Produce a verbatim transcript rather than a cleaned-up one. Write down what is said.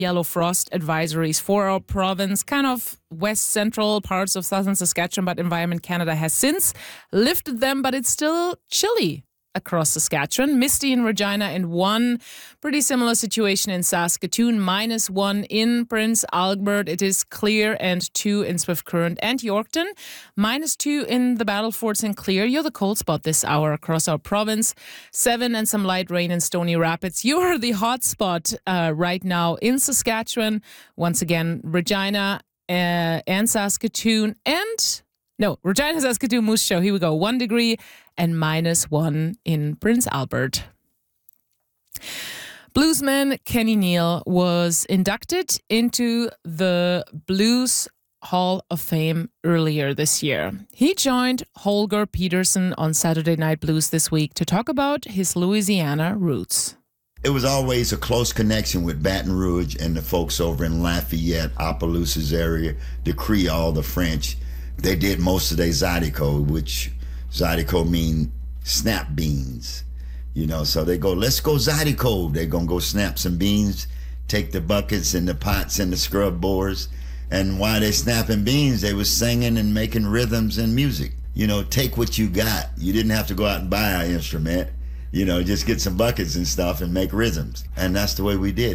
yellow frost advisories for our province, kind of west central parts of southern Saskatchewan, but Environment Canada has since lifted them, but it's still chilly across Saskatchewan. Misty in Regina and one. Pretty similar situation in Saskatoon. Minus one in Prince Albert. It is clear, and two in Swift Current and Yorkton. Minus two in the Battle Fort Saint Clair. You're the cold spot this hour across our province. Seven and some light rain in Stony Rapids. You're the hot spot uh, right now in Saskatchewan. Once again, Regina uh, and Saskatoon and... No, Regina, Saskatoon, Moose Jaw. Here we go. One degree and minus one in Prince Albert. Bluesman Kenny Neal was inducted into the Blues Hall of Fame earlier this year. He joined Holger Peterson on Saturday Night Blues this week to talk about his Louisiana roots. It was always a close connection with Baton Rouge and the folks over in Lafayette, Opelousas area, the Creole, the French. They did most of their Zydeco, which Zydeco mean snap beans. You know, so they go, let's go Zydeco. They're going to go snap some beans, take the buckets and the pots and the scrub boards. And while they snapping beans, they was singing and making rhythms and music. You know, take what you got. You didn't have to go out and buy an instrument. You know, just get some buckets and stuff and make rhythms. And that's the way we did.